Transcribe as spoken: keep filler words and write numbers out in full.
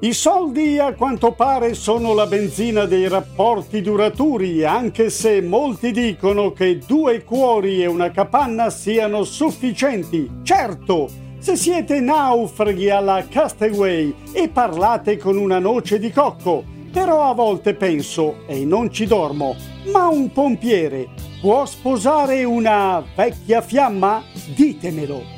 I soldi a quanto pare sono la benzina dei rapporti duraturi, anche se molti dicono che due cuori e una capanna siano sufficienti. Certo, se siete naufraghi alla Castaway e parlate con una noce di cocco, però a volte penso, e non ci dormo, ma un pompiere può sposare una vecchia fiamma? Ditemelo!